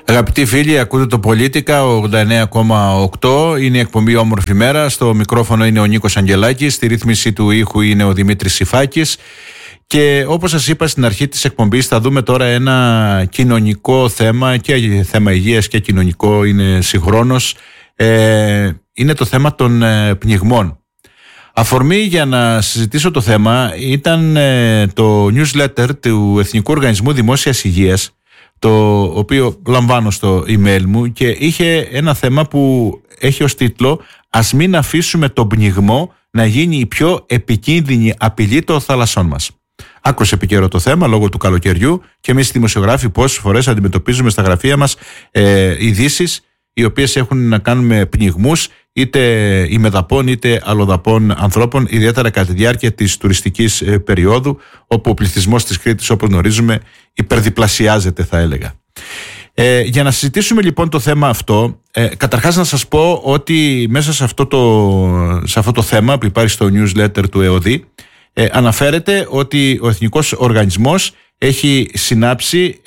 Αγαπητοί φίλοι, ακούτε το Πολίτικα 89,8. Είναι η εκπομπή Όμορφη Μέρα. Στο μικρόφωνο είναι ο Νίκος Αγγελάκης. Στη ρύθμιση του ήχου είναι ο Δημήτρης Σιφάκης. Και όπως σας είπα στην αρχή της εκπομπής, θα δούμε τώρα ένα κοινωνικό θέμα, και θέμα υγείας και κοινωνικό είναι συγχρόνως. Είναι το θέμα των πνιγμών. Αφορμή για να συζητήσω το θέμα ήταν το newsletter του Εθνικού Οργανισμού Δημόσιας Υγείας, το οποίο λαμβάνω στο email μου, και είχε ένα θέμα που έχει ως τίτλο «Ας μην αφήσουμε τον πνιγμό να γίνει η πιο επικίνδυνη απειλή των θαλασσών μας». Άκρος επικαιρό το θέμα λόγω του καλοκαιριού, και εμείς οι δημοσιογράφοι πόσες φορές αντιμετωπίζουμε στα γραφεία μας ειδήσεις οι οποίες έχουν να κάνουν με πνιγμούς, είτε ημεδαπών είτε αλλοδαπών ανθρώπων, ιδιαίτερα κατά τη διάρκεια της τουριστικής περίοδου, όπου ο πληθυσμός της Κρήτης, όπως γνωρίζουμε, υπερδιπλασιάζεται, θα έλεγα. Για να συζητήσουμε λοιπόν το θέμα αυτό, καταρχάς να σας πω ότι μέσα σε αυτό το θέμα που υπάρχει στο newsletter του ΕΟΔΗ, αναφέρεται ότι ο Εθνικός Οργανισμός έχει συνάψει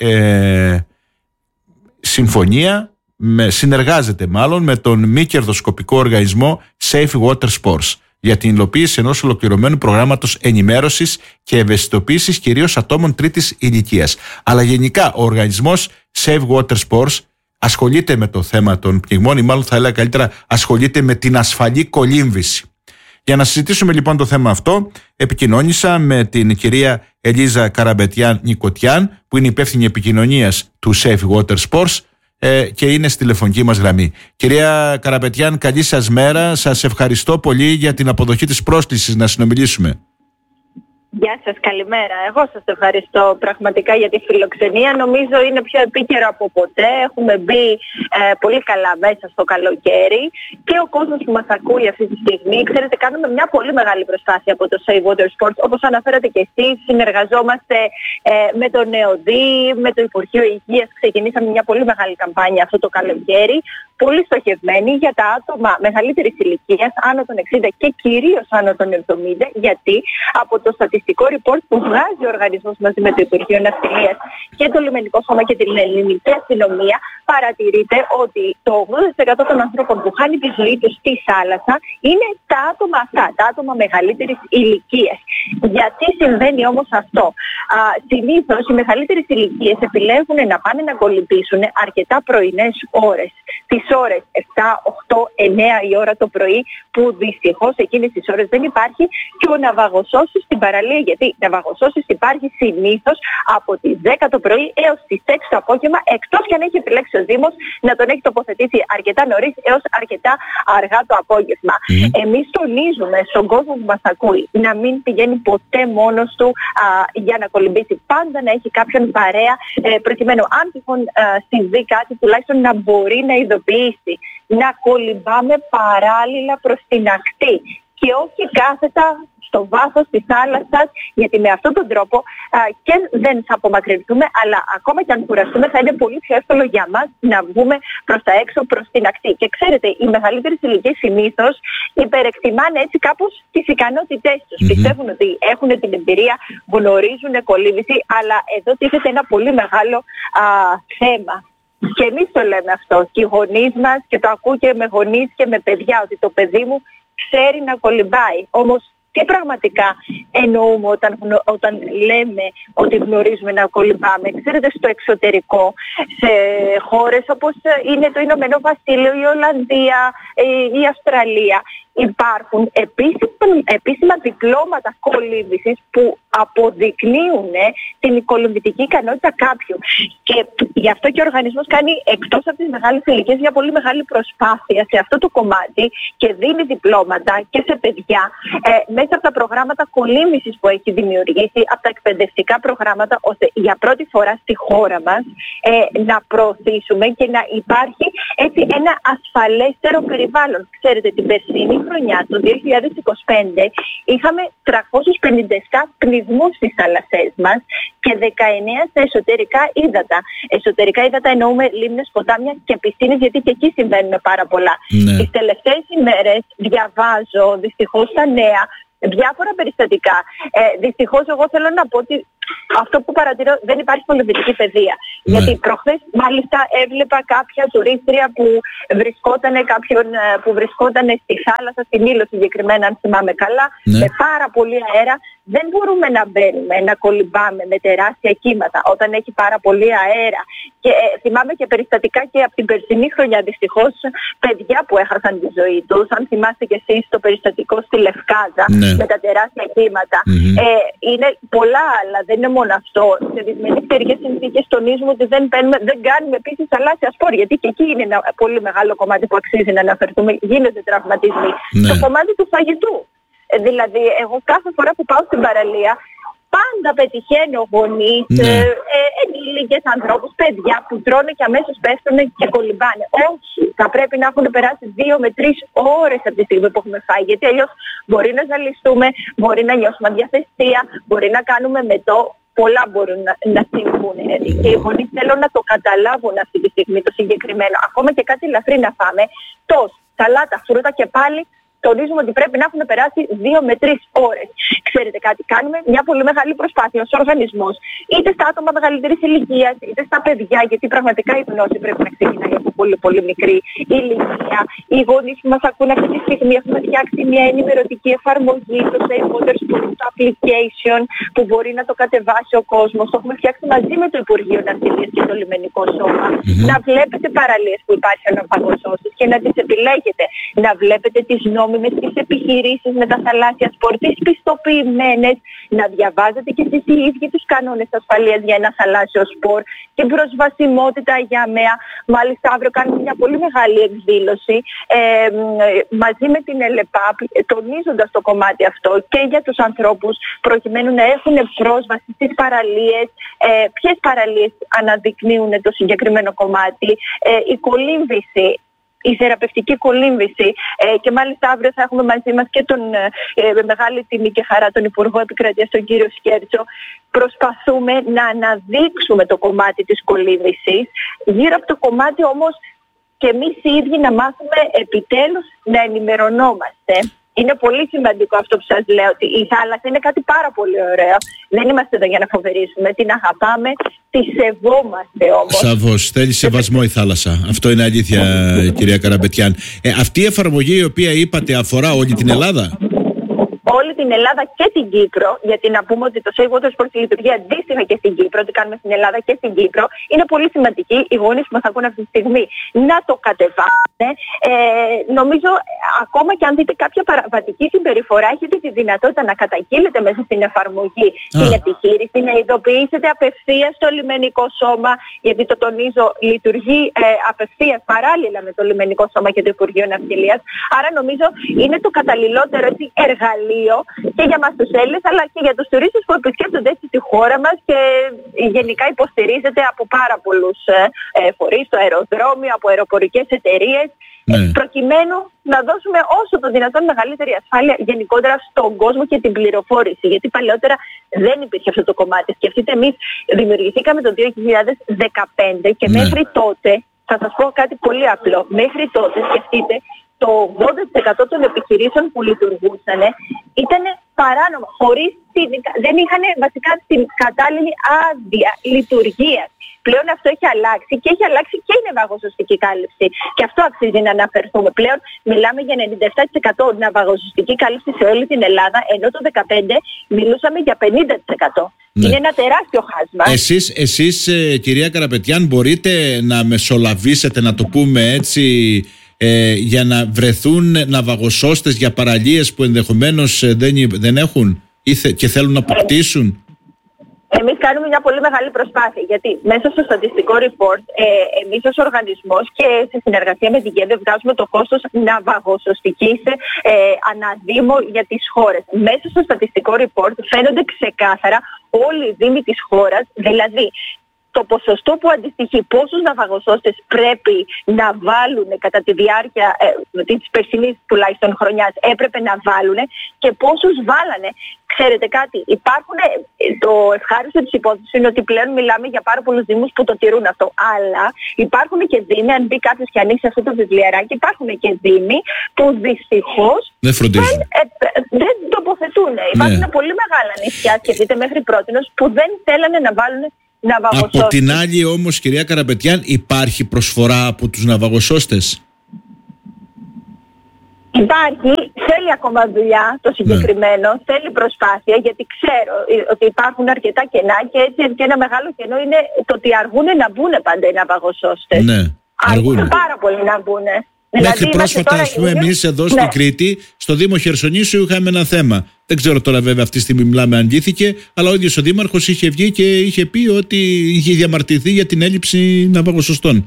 συμφωνία, συνεργάζεται μάλλον με τον μη κερδοσκοπικό οργανισμό Safe Water Sports για την υλοποίηση ενός ολοκληρωμένου προγράμματος ενημέρωσης και ευαισθητοποίησης κυρίως ατόμων τρίτης ηλικίας. Αλλά γενικά ο οργανισμός Safe Water Sports ασχολείται με το θέμα των πνιγμών, ή μάλλον θα έλεγα καλύτερα ασχολείται με την ασφαλή κολύμβηση. Για να συζητήσουμε λοιπόν το θέμα αυτό, επικοινώνησα με την κυρία Ελίζα Καραμπετιάν-Νικοτιάν, που είναι υπεύθυνη επικοινωνίας του Safe Water Sports και είναι στη τηλεφωνική μας γραμμή. Κυρία Καραμπετιάν, καλή σας μέρα. Σας ευχαριστώ πολύ για την αποδοχή της πρόσκλησης να συνομιλήσουμε. Γεια σας, καλημέρα. Εγώ σας ευχαριστώ πραγματικά για τη φιλοξενία. Νομίζω είναι πιο επίκαιρο από ποτέ. Έχουμε μπει πολύ καλά μέσα στο καλοκαίρι και ο κόσμος που μας ακούει αυτή τη στιγμή, ξέρετε, κάνουμε μια πολύ μεγάλη προσπάθεια από το Safe Water Sports. Όπως αναφέρατε και εσείς, συνεργαζόμαστε με τον ΕΟΔΗ, με το Υπουργείο Υγείας. Ξεκινήσαμε μια πολύ μεγάλη καμπάνια αυτό το καλοκαίρι, πολύ στοχευμένη για τα άτομα μεγαλύτερης ηλικίας, άνω των 60 και κυρίως άνω των 70, γιατί από το στατιστικό report που βγάζει ο οργανισμός μαζί με το Υπουργείο Ναυτιλίας και το Λιμενικό Σώμα και την Ελληνική Αστυνομία, παρατηρείται ότι το 80% των ανθρώπων που χάνει τη ζωή τους στη θάλασσα είναι τα άτομα αυτά, τα άτομα μεγαλύτερης ηλικίας. Γιατί συμβαίνει όμως αυτό? Συνήθως οι μεγαλύτερες ηλικίες επιλέγουν να πάνε να κολυμπήσουν αρκετά πρωινές ώρες. Τις ώρες 7, 8, 9 η ώρα το πρωί, που δυστυχώς εκείνες τις ώρες δεν υπάρχει και ο ναυαγοσώσης στην παραλία. Γιατί ναυαγοσώσης υπάρχει συνήθως από τις 10 το πρωί έως τις 6 το απόγευμα, εκτός και αν έχει επιλέξει ο Δήμος να τον έχει τοποθετήσει αρκετά νωρίς έως αρκετά αργά το απόγευμα. Εμείς τονίζουμε στον κόσμο που μας ακούει να μην πηγαίνει ποτέ μόνος του για να κολυμπήσει. Πάντα να έχει κάποιον παρέα, προκειμένου αν τυχόν συμβεί κάτι, τουλάχιστον να μπορεί να ειδοποιήσει. Να κολυμπάμε παράλληλα προς την ακτή και όχι κάθετα στο βάθος της θάλασσας, γιατί με αυτόν τον τρόπο και δεν θα απομακρυνθούμε, αλλά ακόμα και αν κουραστούμε θα είναι πολύ πιο εύκολο για μας να βγούμε προς τα έξω, προς την ακτή. Και ξέρετε, οι μεγαλύτερες ηλικίες συνήθως υπερεκτιμάνε έτσι κάπως τις ικανότητές τους. Πιστεύουν ότι έχουν την εμπειρία, γνωρίζουν κολύμβηση, αλλά εδώ τίθεται ένα πολύ μεγάλο θέμα. Και εμείς το λέμε αυτό, και οι γονείς μας, και το ακούω και με γονείς και με παιδιά, ότι το παιδί μου ξέρει να κολυμπάει. Όμως τι πραγματικά εννοούμε όταν λέμε ότι γνωρίζουμε να κολυμπάμε? Ξέρετε, στο εξωτερικό, σε χώρες όπως είναι το Ηνωμένο Βασίλειο, η Ολλανδία, η Αυστραλία, υπάρχουν επίσημα διπλώματα κολύμβησης που αποδεικνύουν την κολυμβητική ικανότητα κάποιου. Και γι' αυτό και ο οργανισμός κάνει, εκτός από τις μεγάλες ηλικίες, μια πολύ μεγάλη προσπάθεια σε αυτό το κομμάτι και δίνει διπλώματα και σε παιδιά μέσα από τα προγράμματα κολύμβησης που έχει δημιουργήσει, από τα εκπαιδευτικά προγράμματα, ώστε για πρώτη φορά στη χώρα μας να προωθήσουμε και να υπάρχει έτσι ένα ασφαλέστερο περιβάλλον. Ξέρετε, την περσινή χρονιά, το 2025, είχαμε 357 πνιγμούς στις θάλασσές μας και 19 στα εσωτερικά ύδατα. Εσωτερικά ύδατα εννοούμε λίμνες, ποτάμια και πισίνες, γιατί και εκεί συμβαίνουν πάρα πολλά. Τις τελευταίες ημέρες διαβάζω δυστυχώς στα νέα διάφορα περιστατικά. Δυστυχώς εγώ θέλω να πω ότι αυτό που παρατηρώ, δεν υπάρχει πολυβητική παιδεία. Ναι. Γιατί προχθές μάλιστα έβλεπα κάποια τουρίστρια που βρισκόταν στη θάλασσα, στην Ήλο συγκεκριμένα, αν θυμάμαι καλά, ναι, με πάρα πολύ αέρα. Δεν μπορούμε να μπαίνουμε, να κολυμπάμε με τεράστια κύματα όταν έχει πάρα πολύ αέρα. Και θυμάμαι και περιστατικά και από την περσινή χρονιά, δυστυχώς, παιδιά που έχασαν τη ζωή τους. Αν θυμάστε και εσείς το περιστατικό στη Λευκάδα, ναι, με τα τεράστια κύματα. Είναι πολλά άλλα, δεν είναι μόνο αυτό. Σε δυσμενείς καιρικές συνθήκες τονίζουμε ότι δεν κάνουμε επίσης θαλάσσια σπορ, γιατί και εκεί είναι ένα πολύ μεγάλο κομμάτι που αξίζει να αναφερθούμε. Γίνονται τραυματισμοί. Ναι. Το κομμάτι του φαγητού. Δηλαδή, εγώ κάθε φορά που πάω στην παραλία, πάντα πετυχαίνω γονείς, ναι, ενήλικες ανθρώπους, παιδιά που τρώνε και αμέσως πέφτουν και κολυμπάνε. Όχι, θα πρέπει να έχουν περάσει 2 με 3 ώρες από τη στιγμή που έχουμε φάει, γιατί αλλιώς μπορεί να ζαλιστούμε, μπορεί να νιώσουμε αδιαθεστία, μπορεί να κάνουμε μετό. Πολλά μπορούν να συμβούν. Και οι γονείς θέλουν να το καταλάβουν αυτή τη στιγμή το συγκεκριμένο. Ακόμα και κάτι ελαφρύ να φάμε, τόστ, σαλάτα, φρούτα και πάλι τονίζουμε ότι πρέπει να έχουν περάσει 2 με 3 ώρες. Ξέρετε κάτι, κάνουμε μια πολύ μεγάλη προσπάθεια ως οργανισμός, είτε στα άτομα μεγαλύτερης ηλικίας, είτε στα παιδιά, γιατί πραγματικά η γνώση πρέπει να ξεκινάει από πολύ πολύ μικρή ηλικία. Οι γονείς που μας ακούν αυτή τη στιγμή έχουμε φτιάξει μια ενημερωτική εφαρμογή, το Safe Water Sport Application, που μπορεί να το κατεβάσει ο κόσμος. Το έχουμε φτιάξει μαζί με το Υπουργείο Ναυτιλίας και το Λιμενικό Σώμα. Να βλέπετε παραλίες που υπάρχουν αναπαγωσώσεις και να τις επιλέγετε. Να βλέπετε τις με τις επιχειρήσεις, με τα θαλάσσια σπορ, τις πιστοποιημένες, να διαβάζετε και εσείς οι ίδιοι τους κανόνες ασφαλείας για ένα θαλάσσιο σπορ, την προσβασιμότητα για ΑΜΕΑ. Μάλιστα αύριο κάνουμε μια πολύ μεγάλη εκδήλωση μαζί με την ΕΛΕΠΑΠ, τονίζοντας το κομμάτι αυτό και για τους ανθρώπους, προκειμένου να έχουν πρόσβαση στις παραλίες, ποιες παραλίες αναδεικνύουν το συγκεκριμένο κομμάτι, η κολύμβηση, η θεραπευτική κολύμβηση, και μάλιστα αύριο θα έχουμε μαζί μας και τον με μεγάλη τιμή και χαρά τον Υπουργό Επικρατείας, τον κύριο Σκέρτσο. Προσπαθούμε να αναδείξουμε το κομμάτι της κολύμβησης, γύρω από το κομμάτι όμως και εμείς οι ίδιοι να μάθουμε επιτέλους να ενημερωνόμαστε. Είναι πολύ σημαντικό αυτό που σας λέω, ότι η θάλασσα είναι κάτι πάρα πολύ ωραίο. Δεν είμαστε εδώ για να φοβερήσουμε, την αγαπάμε, τη σεβόμαστε όμως. Σαφώς, θέλει σεβασμό η θάλασσα. Αυτό είναι αλήθεια, κυρία Καραπετιάν. Αυτή η εφαρμογή η οποία είπατε αφορά όλη την Ελλάδα? Όλη την Ελλάδα και την Κύπρο, γιατί να πούμε ότι το Safe Water Sport λειτουργεί αντίστοιχα και στην Κύπρο, ότι κάνουμε στην Ελλάδα και στην Κύπρο. Είναι πολύ σημαντική οι γονείς που μας ακούν αυτή τη στιγμή να το κατεβάσουν. Νομίζω ακόμα και αν δείτε κάποια παραβατική συμπεριφορά, έχετε τη δυνατότητα να καταγγείλετε μέσα στην εφαρμογή την επιχείρηση, να ειδοποιήσετε απευθείας στο λιμενικό σώμα, γιατί το τονίζω, λειτουργεί απευθείας παράλληλα με το λιμενικό σώμα και το Υπουργείο Ναυτιλίας. Άρα νομίζω είναι το καταλληλότερο εργαλείο και για μας τους Έλληνες, αλλά και για τους τουρίστες που επισκέπτονται έτσι στη χώρα μας και γενικά υποστηρίζεται από πάρα πολλούς φορείς, το αεροδρόμιο, από αεροπορικές εταιρείες, προκειμένου να δώσουμε όσο το δυνατόν μεγαλύτερη ασφάλεια γενικότερα στον κόσμο και την πληροφόρηση. Γιατί παλαιότερα δεν υπήρχε αυτό το κομμάτι. Σκεφτείτε, εμείς δημιουργηθήκαμε το 2015 και μέχρι τότε, θα σας πω κάτι πολύ απλό, μέχρι τότε σκεφτείτε, το 80% των επιχειρήσεων που λειτουργούσαν ήταν παράνομα, δεν είχαν βασικά την κατάλληλη άδεια λειτουργίας. Πλέον αυτό έχει αλλάξει και έχει αλλάξει και η ναυαγοσωστική κάλυψη. Και αυτό αξίζει να αναφερθούμε. Πλέον μιλάμε για 97% ναυαγοσωστική κάλυψη σε όλη την Ελλάδα, ενώ το 2015 μιλούσαμε για 50%. Ναι. Είναι ένα τεράστιο χάσμα. Εσείς, κυρία Καραπετιάν, μπορείτε να μεσολαβήσετε, να το πούμε έτσι, για να βρεθούν ναυαγοσώστες για παραλίες που ενδεχομένως δεν έχουν και θέλουν να αποκτήσουν? Εμείς κάνουμε μια πολύ μεγάλη προσπάθεια, γιατί μέσα στο στατιστικό report εμείς ως οργανισμός και σε συνεργασία με την ΓΕΔΕ βγάζουμε το κόστος ναυαγοσωστικής αναδήμο για τις χώρες. Μέσα στο στατιστικό report φαίνονται ξεκάθαρα όλοι οι δήμοι της χώρας, δηλαδή το ποσοστό που αντιστοιχεί, πόσους ναυαγοσώστες πρέπει να βάλουν κατά τη διάρκεια της περσινής τουλάχιστον χρονιάς έπρεπε να βάλουν και πόσους βάλανε. Ξέρετε κάτι, το ευχάριστο της υπόθεσης είναι ότι πλέον μιλάμε για πάρα πολλούς δήμους που το τηρούν αυτό. Αλλά υπάρχουν και δήμοι, αν μπει κάποιος και ανοίξει αυτό το βιβλιαράκι, υπάρχουν και δήμοι που δυστυχώς δεν τοποθετούν. Υπάρχουν πολύ μεγάλα νησιά, σκεφτείτε μέχρι πρότινος, που δεν θέλανε να βάλουν ναυαγοσώστες. Από την άλλη όμως, κυρία Καραπετιάν, υπάρχει προσφορά από τους ναυαγοσώστες? Υπάρχει, θέλει ακόμα δουλειά το συγκεκριμένο, θέλει προσπάθεια, γιατί ξέρω ότι υπάρχουν αρκετά κενά και έτσι και ένα μεγάλο κενό είναι το ότι αργούν να μπουν πάντα οι ναυαγοσώστες. Ναι, αργούν πάρα πολύ να μπουν. Μέχρι πρόσφατα, ας πούμε, εμείς εδώ στην Κρήτη, στο Δήμο Χερσονήσου, είχαμε ένα θέμα. Δεν ξέρω τώρα βέβαια αυτή τη στιγμή μιλάμε αν λύθηκε, αλλά ο ίδιος ο Δήμαρχος είχε βγει και είχε πει ότι είχε διαμαρτυρηθεί για την έλλειψη ναυαγοσωστών.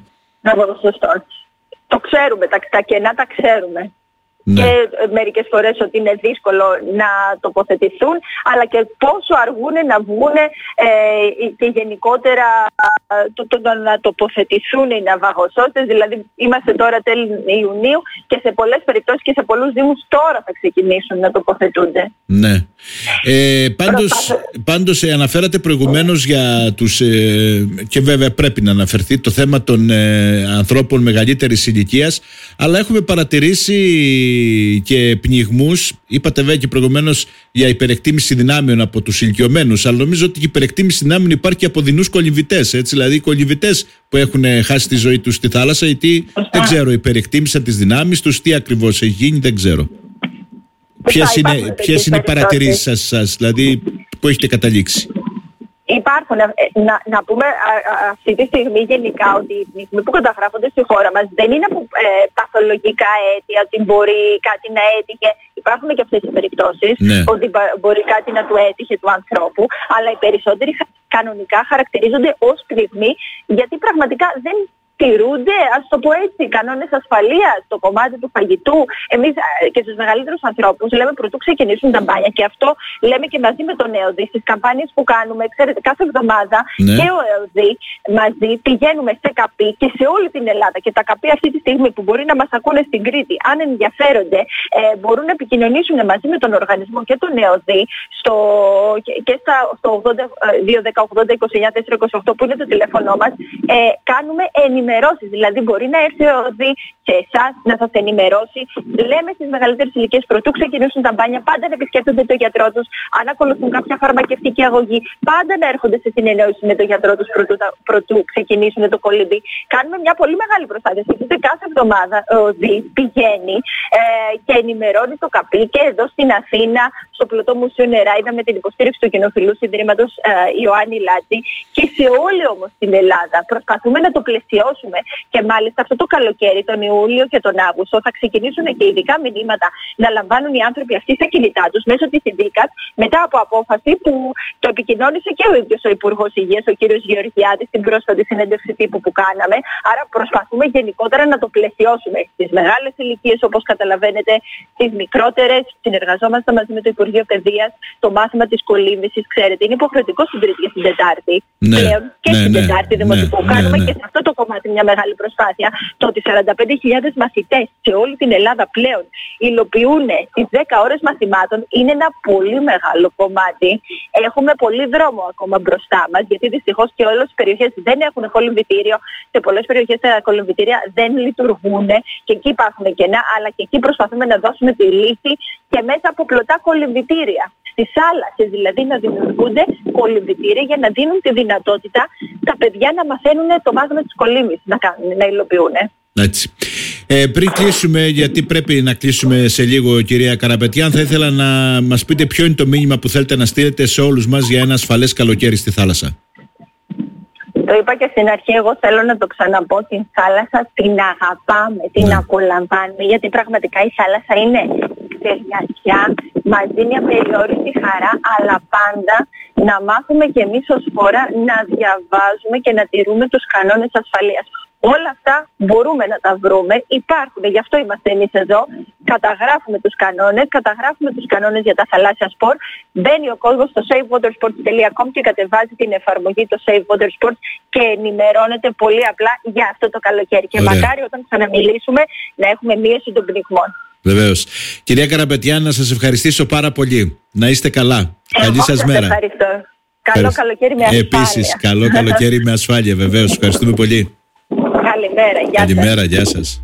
Το ξέρουμε, τα κενά τα ξέρουμε. Ναι. Και μερικές φορές ότι είναι δύσκολο να τοποθετηθούν, αλλά και πόσο αργούν να βγουν και γενικότερα να τοποθετηθούν οι ναυαγοσώστες. Δηλαδή είμαστε τώρα τέλη Ιουνίου και σε πολλές περιπτώσεις και σε πολλούς δήμους τώρα θα ξεκινήσουν να τοποθετούνται. Ναι. Πάντως αναφέρατε προηγουμένως για τους, και βέβαια πρέπει να αναφερθεί το θέμα των ανθρώπων μεγαλύτερης ηλικίας, αλλά έχουμε παρατηρήσει και πνιγμούς. Είπατε βέβαια και προηγουμένως για υπερεκτίμηση δυνάμεων από τους ηλικιωμένους, αλλά νομίζω ότι η υπερεκτίμηση δυνάμεων υπάρχει και από δεινούς κολυμβητές, έτσι, δηλαδή κολυμβητές που έχουν χάσει τη ζωή τους στη θάλασσα, γιατί δεν ξέρω, υπερεκτίμησαν τις δυνάμεις τους, τι ακριβώς έχει γίνει, δεν ξέρω. Ποιες είναι οι παρατηρήσεις σας, δηλαδή που έχετε καταλήξει? Υπάρχουν, να πούμε αυτή τη στιγμή γενικά ότι οι πνιγμοί που καταγράφονται στη χώρα μας δεν είναι από παθολογικά αίτια, ότι μπορεί κάτι να έτυχε. Υπάρχουν και αυτές οι περιπτώσεις, ναι, ότι μπορεί κάτι να του έτυχε του ανθρώπου, αλλά οι περισσότεροι κανονικά χαρακτηρίζονται ως πνιγμοί, γιατί πραγματικά δεν τηρούνται, ας το πω έτσι, κανόνες ασφαλείας στο κομμάτι του φαγητού. Εμείς και στους μεγαλύτερους ανθρώπους λέμε πρωτού ξεκινήσουν τα μπάνια, και αυτό λέμε και μαζί με τον ΕΟΔΗ στις καμπάνιες που κάνουμε. Ξέρετε, κάθε εβδομάδα, ναι, και ο ΕΟΔΗ μαζί πηγαίνουμε σε ΚΑΠΗ και σε όλη την Ελλάδα, και τα ΚΑΠΗ αυτή τη στιγμή που μπορεί να μας ακούνε στην Κρήτη, αν ενδιαφέρονται, μπορούν να επικοινωνήσουν μαζί με τον οργανισμό και τον ΕΟΔΗ στο 218-29-428 που είναι το τηλέφωνο μας. Κάνουμε ενημερώσεις, δηλαδή μπορεί να έρθει ο ΕΟΔΗ σε εσάς να σας ενημερώσει. Λέμε στις μεγαλύτερες ηλικίες πρωτού ξεκινήσουν τα μπάνια πάντα να επισκέπτονται τον γιατρό τους, αν ακολουθούν κάποια φαρμακευτική αγωγή πάντα να έρχονται σε συνεννόηση με τον γιατρό τους πρωτού ξεκινήσουν το κολύμπι. Κάνουμε μια πολύ μεγάλη προσπάθεια, γιατί κάθε εβδομάδα ο ΕΟΔΗ πηγαίνει και ενημερώνει το ΚΑΠΗ, και εδώ στην Αθήνα στο Πλωτό Μουσείο Νεράιδα με την υποστήριξη του Κοινοφιλού Ιδρύματος Ιωάννη Λάτση, και σε όλη όμως την Ελλάδα προσπαθούμε να το πλαισιώσουμε. Και μάλιστα αυτό το καλοκαίρι, τον Ιούλιο και τον Αύγουστο, θα ξεκινήσουν και ειδικά μηνύματα να λαμβάνουν οι άνθρωποι αυτοί στα κινητά τους μέσω της ΔΙΚΑΤ, μετά από απόφαση που το επικοινώνησε και ο ίδιος ο Υπουργός Υγείας, ο κ. Γεωργιάδης, στην πρόσφατη συνέντευξη τύπου που κάναμε. Άρα προσπαθούμε γενικότερα να το πλαισιώσουμε στις μεγάλες ηλικίες, όπως καταλαβαίνετε, στις μικρότερες. Συνεργαζόμαστε μαζί με το Υπουργείο Παιδείας. Το μάθημα της κολύμβησης, ξέρετε, είναι υποχρεωτικό στην Τρίτη και στην Τετάρτη. Ναι, πλέον και στην Τετάρτη Δημοτικού. Κάνουμε και σε αυτό το κομμάτι μια μεγάλη προσπάθεια. Το ότι 45.000 μαθητές σε όλη την Ελλάδα πλέον υλοποιούν τις 10 ώρες μαθημάτων είναι ένα πολύ μεγάλο κομμάτι. Έχουμε πολύ δρόμο ακόμα μπροστά μας, γιατί δυστυχώς και όλες οι περιοχές δεν έχουν κολυμβητήριο. Σε πολλές περιοχές τα κολυμβητήρια δεν λειτουργούν και εκεί υπάρχουν κενά, αλλά και εκεί προσπαθούμε να δώσουμε τη λύση και μέσα από πλωτά κολυμβητήρια. Στις θάλασσες δηλαδή να δημιουργούνται κολυμβητήρια για να δίνουν τη δυνατότητα τα παιδιά να μαθαίνουν το μάθημα της κολύμβησης, να υλοποιούν. Έτσι. Πριν κλείσουμε, γιατί πρέπει να κλείσουμε σε λίγο, κυρία Καραπετιάν, θα ήθελα να μας πείτε ποιο είναι το μήνυμα που θέλετε να στείλετε σε όλους μας για ένα ασφαλές καλοκαίρι στη θάλασσα. Το είπα και στην αρχή, εγώ θέλω να το ξαναπώ, την θάλασσα την αγαπάμε, την απολαμβάνουμε, γιατί πραγματικά η θάλασσα είναι ξεριασιά, μας δίνει απεριόριστη χαρά, αλλά πάντα να μάθουμε κι εμείς ως χώρα να διαβάζουμε και να τηρούμε τους κανόνες ασφαλείας. Όλα αυτά μπορούμε να τα βρούμε, υπάρχουν, γι' αυτό είμαστε εμείς εδώ. Καταγράφουμε τους κανόνες για τα θαλάσσια σπορ. Μπαίνει ο κόσμος στο savewatersports.com και κατεβάζει την εφαρμογή το Save Water Sports και ενημερώνεται πολύ απλά για αυτό το καλοκαίρι. Και μακάρι όταν ξαναμιλήσουμε να έχουμε μείωση των πνιγμών. Βεβαίως. Κυρία Καραπετιάν, να σας ευχαριστήσω πάρα πολύ. Να είστε καλά. Καλή σας μέρα. Ευχαριστώ. Καλό καλοκαίρι με ασφάλεια. Επίσης, καλό καλοκαίρι με ασφάλεια, βεβαίως. Ευχαριστούμε πολύ. Καλημέρα, γεια σας. Καλημέρα, γεια σας.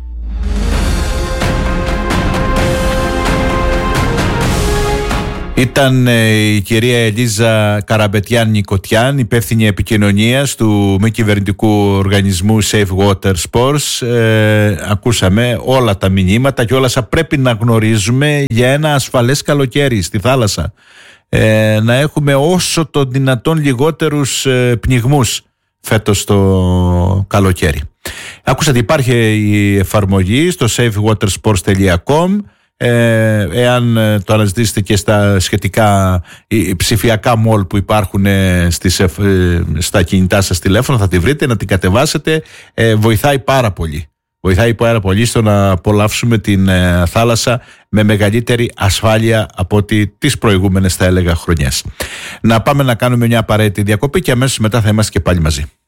Ήταν η κυρία Ελίζα Καραπετιάν Νικοτιάν, υπεύθυνη επικοινωνίας του μη κυβερνητικού οργανισμού Save Water Sports. Ακούσαμε όλα τα μηνύματα και όλα όσα πρέπει να γνωρίζουμε για ένα ασφαλές καλοκαίρι στη θάλασσα. Να έχουμε όσο το δυνατόν λιγότερους πνιγμούς φέτος το καλοκαίρι. Άκουσατε, υπάρχει η εφαρμογή στο savewatersports.com. Εάν το αναζητήσετε και στα σχετικά ψηφιακά μολ που υπάρχουν στα κινητά σας τηλέφωνα, θα τη βρείτε, να την κατεβάσετε. Βοηθάει πάρα πολύ. Βοηθάει πάρα πολύ στο να απολαύσουμε την θάλασσα με μεγαλύτερη ασφάλεια από ό,τι τις προηγούμενες, θα έλεγα, χρονιές. Να πάμε να κάνουμε μια απαραίτητη διακοπή και αμέσως μετά θα είμαστε και πάλι μαζί.